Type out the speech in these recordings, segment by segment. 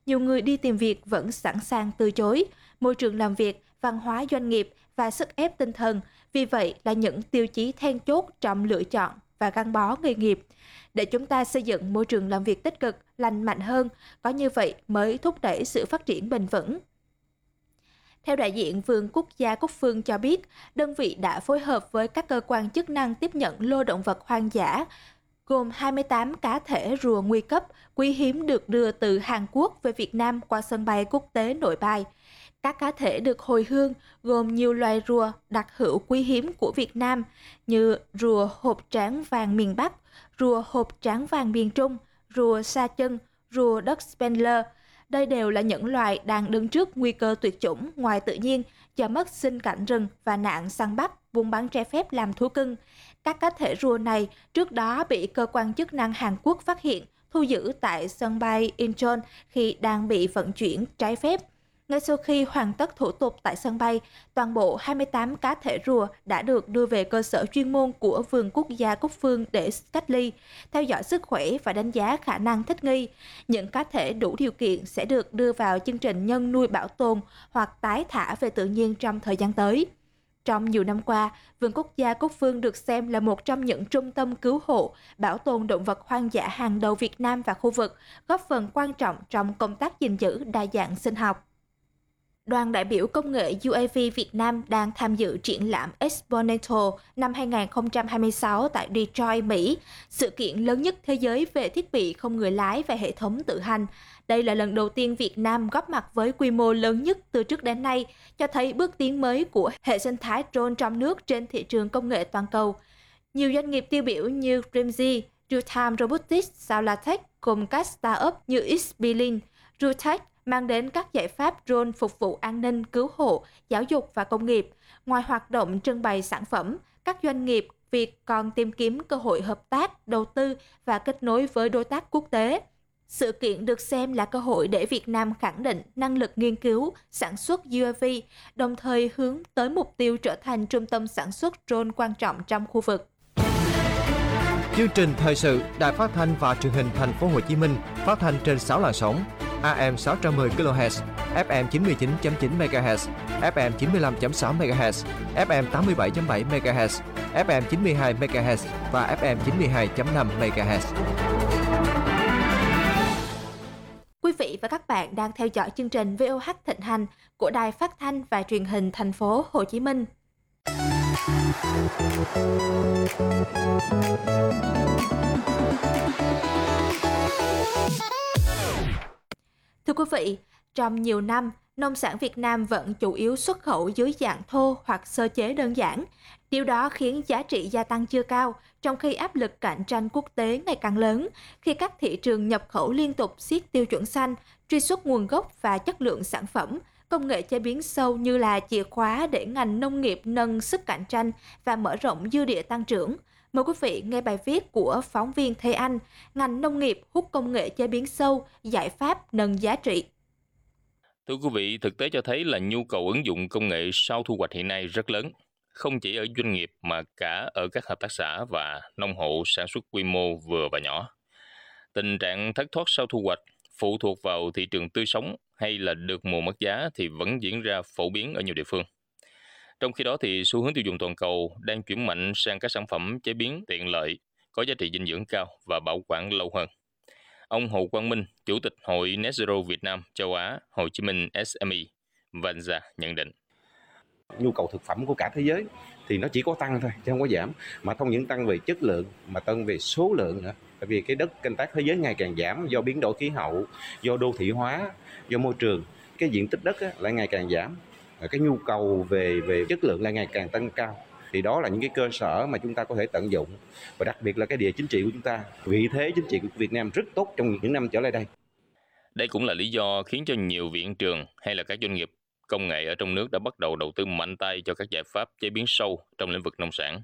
nhiều người đi tìm việc vẫn sẵn sàng từ chối. Môi trường làm việc, văn hóa doanh nghiệp và sức ép tinh thần, vì vậy là những tiêu chí then chốt trong lựa chọn và gắn bó nghề nghiệp. Để chúng ta xây dựng môi trường làm việc tích cực, lành mạnh hơn, có như vậy mới thúc đẩy sự phát triển bền vững. Theo đại diện Vườn Quốc gia Cúc Phương cho biết, đơn vị đã phối hợp với các cơ quan chức năng tiếp nhận lô động vật hoang dã, gồm 28 cá thể rùa nguy cấp, quý hiếm được đưa từ Hàn Quốc về Việt Nam qua sân bay quốc tế Nội Bài. Các cá thể được hồi hương gồm nhiều loài rùa đặc hữu quý hiếm của Việt Nam như rùa hộp trán vàng miền Bắc, rùa hộp trán vàng miền Trung, rùa sa chân, rùa đất Spengler. Đây đều là những loài đang đứng trước nguy cơ tuyệt chủng ngoài tự nhiên do mất sinh cảnh rừng và nạn săn bắt, buôn bán trái phép làm thú cưng. Các cá thể rùa này trước đó bị cơ quan chức năng Hàn Quốc phát hiện, thu giữ tại sân bay Incheon khi đang bị vận chuyển trái phép. Ngay sau khi hoàn tất thủ tục tại sân bay, toàn bộ 28 cá thể rùa đã được đưa về cơ sở chuyên môn của Vườn Quốc gia Cúc Phương để cách ly, theo dõi sức khỏe và đánh giá khả năng thích nghi. Những cá thể đủ điều kiện sẽ được đưa vào chương trình nhân nuôi bảo tồn hoặc tái thả về tự nhiên trong thời gian tới. Trong nhiều năm qua, Vườn Quốc gia Cúc Phương được xem là một trong những trung tâm cứu hộ, bảo tồn động vật hoang dã hàng đầu Việt Nam và khu vực, góp phần quan trọng trong công tác gìn giữ đa dạng sinh học. Đoàn đại biểu công nghệ UAV Việt Nam đang tham dự triển lãm Exponential năm 2026 tại Detroit, Mỹ, sự kiện lớn nhất thế giới về thiết bị không người lái và hệ thống tự hành. Đây là lần đầu tiên Việt Nam góp mặt với quy mô lớn nhất từ trước đến nay, cho thấy bước tiến mới của hệ sinh thái drone trong nước trên thị trường công nghệ toàn cầu. Nhiều doanh nghiệp tiêu biểu như Grimsy, Realtime Robotics, Saulatech cùng các startup như Xbilin, Rutech mang đến các giải pháp drone phục vụ an ninh, cứu hộ, giáo dục và công nghiệp. Ngoài hoạt động trưng bày sản phẩm, các doanh nghiệp Việt còn tìm kiếm cơ hội hợp tác, đầu tư và kết nối với đối tác quốc tế. Sự kiện được xem là cơ hội để Việt Nam khẳng định năng lực nghiên cứu, sản xuất UAV, đồng thời hướng tới mục tiêu trở thành trung tâm sản xuất drone quan trọng trong khu vực. Chương trình thời sự Đài Phát thanh và Truyền hình Thành phố Hồ Chí Minh phát thanh trên 6 làn sóng: AM 610 kHz, FM 99.9 MHz, FM 95.6 MHz, FM 87.7 MHz, FM 92 MHz và FM 92.5 MHz. Quý vị và các bạn đang theo dõi chương trình VOH Thịnh Hành của Đài Phát thanh và Truyền hình Thành phố Hồ Chí Minh. Thưa quý vị, trong nhiều năm, nông sản Việt Nam vẫn chủ yếu xuất khẩu dưới dạng thô hoặc sơ chế đơn giản. Điều đó khiến giá trị gia tăng chưa cao, trong khi áp lực cạnh tranh quốc tế ngày càng lớn, khi các thị trường nhập khẩu liên tục siết tiêu chuẩn xanh, truy xuất nguồn gốc và chất lượng sản phẩm. Công nghệ chế biến sâu như là chìa khóa để ngành nông nghiệp nâng sức cạnh tranh và mở rộng dư địa tăng trưởng. Mời quý vị nghe bài viết của phóng viên Thế Anh, ngành nông nghiệp hút công nghệ chế biến sâu, giải pháp nâng giá trị. Thưa quý vị, thực tế cho thấy là nhu cầu ứng dụng công nghệ sau thu hoạch hiện nay rất lớn, không chỉ ở doanh nghiệp mà cả ở các hợp tác xã và nông hộ sản xuất quy mô vừa và nhỏ. Tình trạng thất thoát sau thu hoạch phụ thuộc vào thị trường tươi sống hay là được mùa mất giá thì vẫn diễn ra phổ biến ở nhiều địa phương. Trong khi đó thì xu hướng tiêu dùng toàn cầu đang chuyển mạnh sang các sản phẩm chế biến tiện lợi, có giá trị dinh dưỡng cao và bảo quản lâu hơn. Ông Hồ Quang Minh, Chủ tịch Hội Net Zero Việt Nam Châu Á, Hồ Chí Minh SME, Vanza nhận định. Nhu cầu thực phẩm của cả thế giới thì nó chỉ có tăng thôi, chứ không có giảm. Mà không những tăng về chất lượng mà tăng về số lượng nữa. Bởi vì cái đất canh tác thế giới ngày càng giảm do biến đổi khí hậu, do đô thị hóa, do môi trường. Cái diện tích đất lại ngày càng giảm. Cái nhu cầu về chất lượng lại ngày càng tăng cao. Thì đó là những cái cơ sở mà chúng ta có thể tận dụng. Và đặc biệt là cái địa chính trị của chúng ta. Vị thế chính trị của Việt Nam rất tốt trong những năm trở lại đây. Đây cũng là lý do khiến cho nhiều viện trường hay là các doanh nghiệp công nghệ ở trong nước đã bắt đầu đầu tư mạnh tay cho các giải pháp chế biến sâu trong lĩnh vực nông sản.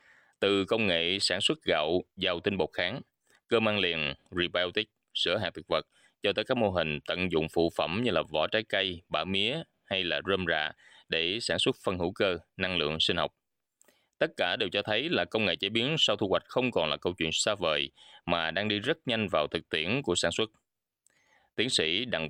Từ công nghệ sản xuất gạo, giàu tinh bột kháng, cơm ăn liền, rebiotic, sữa hạt thực vật, cho tới các mô hình tận dụng phụ phẩm như là vỏ trái cây, bã mía hay là rơm rạ để sản xuất phân hữu cơ, năng lượng sinh học. Tất cả đều cho thấy là công nghệ chế biến sau thu hoạch không còn là câu chuyện xa vời mà đang đi rất nhanh vào thực tiễn của sản xuất. Tiến sĩ Đặng